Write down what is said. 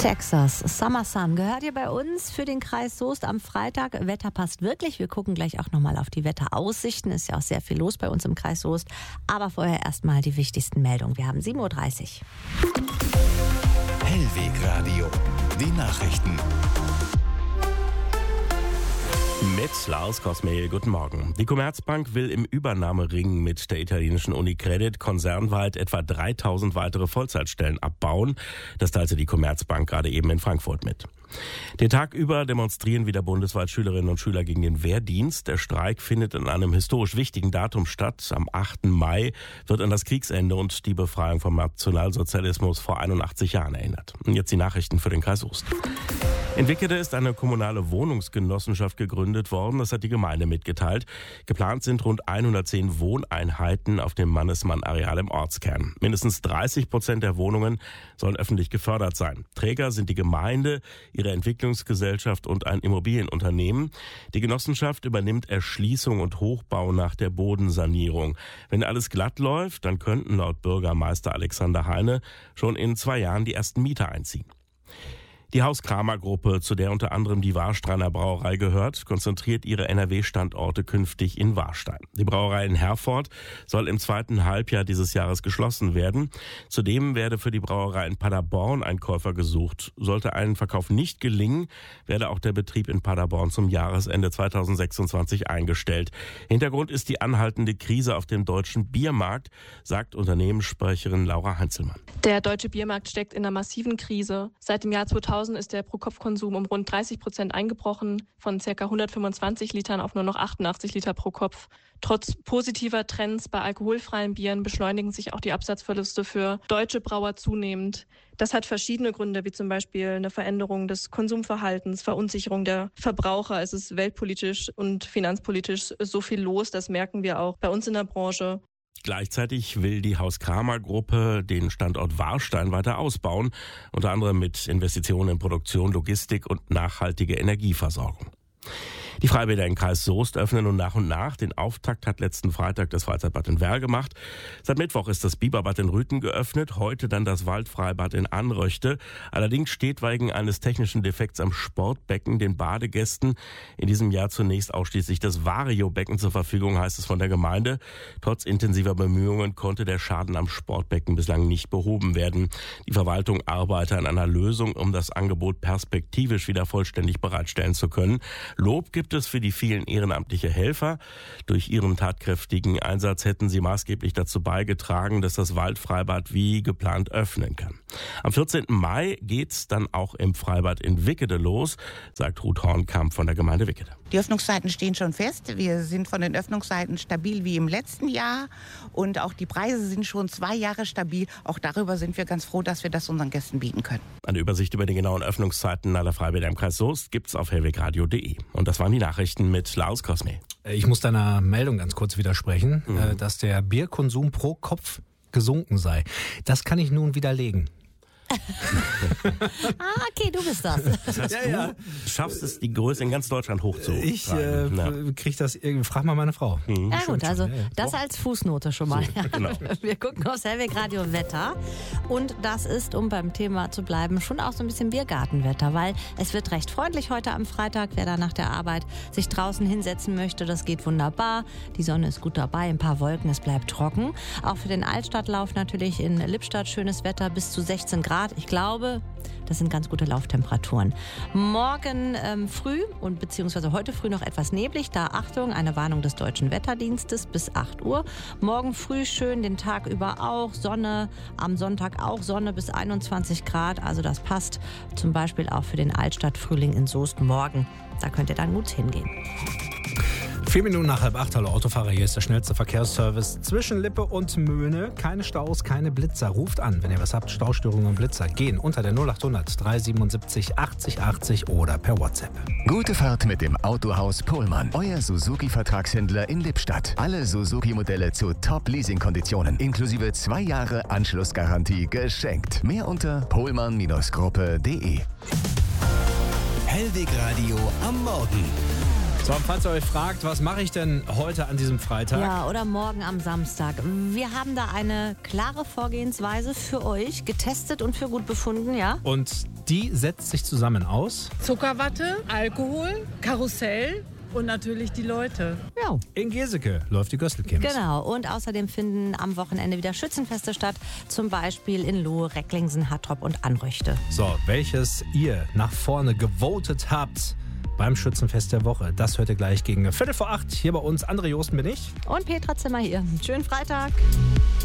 Texas, Summer Sun gehört hier bei uns für den Kreis Soest am Freitag. Wetter passt wirklich. Wir gucken gleich auch nochmal auf die Wetteraussichten. Ist ja auch sehr viel los bei uns im Kreis Soest. Aber vorher erstmal die wichtigsten Meldungen. Wir haben 7.30 Uhr. Hellweg Radio, die Nachrichten. Mit Lars Kosmehl, guten Morgen. Die Commerzbank will im Übernahmering mit der italienischen Unicredit konzernweit etwa 3000 weitere Vollzeitstellen abbauen. Das teilte die Commerzbank gerade eben in Frankfurt mit. Den Tag über demonstrieren wieder bundesweit Schülerinnen und Schüler gegen den Wehrdienst. Der Streik findet an einem historisch wichtigen Datum statt. Am 8. Mai wird an das Kriegsende und die Befreiung vom Nationalsozialismus vor 81 Jahren erinnert. Und jetzt die Nachrichten für den Kreis Soest. In Wickede ist eine kommunale Wohnungsgenossenschaft gegründet worden. Das hat die Gemeinde mitgeteilt. Geplant sind rund 110 Wohneinheiten auf dem Mannesmann-Areal im Ortskern. Mindestens 30% der Wohnungen sollen öffentlich gefördert sein. Träger sind die Gemeinde, ihre Entwicklungsgesellschaft und ein Immobilienunternehmen. Die Genossenschaft übernimmt Erschließung und Hochbau nach der Bodensanierung. Wenn alles glatt läuft, dann könnten laut Bürgermeister Alexander Heine schon in 2 Jahren die ersten Mieter einziehen. Die Haus-Kramer-Gruppe, zu der unter anderem die Warsteiner Brauerei gehört, konzentriert ihre NRW-Standorte künftig in Warstein. Die Brauerei in Herford soll im 2. Halbjahr dieses Jahres geschlossen werden. Zudem werde für die Brauerei in Paderborn ein Käufer gesucht. Sollte ein Verkauf nicht gelingen, werde auch der Betrieb in Paderborn zum Jahresende 2026 eingestellt. Hintergrund ist die anhaltende Krise auf dem deutschen Biermarkt, sagt Unternehmenssprecherin Laura Heinzelmann. Der deutsche Biermarkt steckt in einer massiven Krise. Seit dem Jahr 2000 ist der Pro-Kopf-Konsum um rund 30% eingebrochen, von ca. 125 Litern auf nur noch 88 Liter pro Kopf. Trotz positiver Trends bei alkoholfreien Bieren beschleunigen sich auch die Absatzverluste für deutsche Brauer zunehmend. Das hat verschiedene Gründe, wie zum Beispiel eine Veränderung des Konsumverhaltens, Verunsicherung der Verbraucher. Es ist weltpolitisch und finanzpolitisch so viel los, das merken wir auch bei uns in der Branche. Gleichzeitig will die Haus-Kramer-Gruppe den Standort Warstein weiter ausbauen, unter anderem mit Investitionen in Produktion, Logistik und nachhaltige Energieversorgung. Die Freibäder im Kreis Soest öffnen nun nach und nach. Den Auftakt hat letzten Freitag das Freizeitbad in Werl gemacht. Seit Mittwoch ist das Biberbad in Rüthen geöffnet, heute dann das Waldfreibad in Anröchte. Allerdings steht wegen eines technischen Defekts am Sportbecken den Badegästen in diesem Jahr zunächst ausschließlich das Vario-Becken zur Verfügung, heißt es von der Gemeinde. Trotz intensiver Bemühungen konnte der Schaden am Sportbecken bislang nicht behoben werden. Die Verwaltung arbeitet an einer Lösung, um das Angebot perspektivisch wieder vollständig bereitstellen zu können. Lob gibt es für die vielen ehrenamtliche Helfer. Durch ihren tatkräftigen Einsatz hätten sie maßgeblich dazu beigetragen, dass das Waldfreibad wie geplant öffnen kann. Am 14. Mai geht's dann auch im Freibad in Wickede los, sagt Ruth Hornkamp von der Gemeinde Wickede. Die Öffnungszeiten stehen schon fest. Wir sind von den Öffnungszeiten stabil wie im letzten Jahr. Und auch die Preise sind schon 2 Jahre stabil. Auch darüber sind wir ganz froh, dass wir das unseren Gästen bieten können. Eine Übersicht über die genauen Öffnungszeiten aller Freibäder im Kreis Soest gibt's auf hellwegradio.de. Und das waren die Nachrichten mit Lars Kosmehl. Ich muss deiner Meldung ganz kurz widersprechen, dass der Bierkonsum pro Kopf gesunken sei. Das kann ich nun widerlegen. Okay, du bist das. Das heißt, du schaffst es, die Größe in ganz Deutschland hochzutreiben. Ich krieg das irgendwie, frag mal meine Frau. Ja gut, also das als Fußnote schon mal. So, genau. Wir gucken aufs Hellweg Radio Wetter und das ist, um beim Thema zu bleiben, schon auch so ein bisschen Biergartenwetter, weil es wird recht freundlich heute am Freitag. Wer da nach der Arbeit sich draußen hinsetzen möchte, das geht wunderbar. Die Sonne ist gut dabei, ein paar Wolken, es bleibt trocken. Auch für den Altstadtlauf natürlich in Lippstadt schönes Wetter bis zu 16 Grad. Ich glaube, das sind ganz gute Lauftemperaturen. Morgen früh und beziehungsweise heute früh noch etwas neblig. Da Achtung, eine Warnung des Deutschen Wetterdienstes bis 8 Uhr. Morgen früh schön, den Tag über auch Sonne. Am Sonntag auch Sonne bis 21 Grad. Also das passt zum Beispiel auch für den Altstadtfrühling in Soest morgen. Da könnt ihr dann gut hingehen. 4 Minuten nach 7:30, hallo Autofahrer, hier ist der schnellste Verkehrsservice zwischen Lippe und Möhne. Keine Staus, keine Blitzer. Ruft an, wenn ihr was habt. Staustörungen und Blitzer gehen unter der 0800 377 80 80 oder per WhatsApp. Gute Fahrt mit dem Autohaus Pohlmann. Euer Suzuki-Vertragshändler in Lippstadt. Alle Suzuki-Modelle zu Top-Leasing-Konditionen. Inklusive 2 Jahre Anschlussgarantie geschenkt. Mehr unter pohlmann-gruppe.de. Hellweg Radio am Morgen. So, falls ihr euch fragt, was mache ich denn heute an diesem Freitag? Ja, oder morgen am Samstag. Wir haben da eine klare Vorgehensweise für euch getestet und für gut befunden, ja? Und Die setzt sich zusammen aus Zuckerwatte, Alkohol, Karussell und natürlich die Leute. Ja. In Geseke läuft die Göstelkirmes. Genau, und außerdem finden am Wochenende wieder Schützenfeste statt, zum Beispiel in Lohe, Recklingsen, Hattrop und Anrüchte. So, welches ihr nach vorne gewotet habt beim Schützenfest der Woche, das hört ihr gleich gegen 7:45 hier bei uns. André Joosten bin ich. Und Petra Zimmer hier. Schönen Freitag.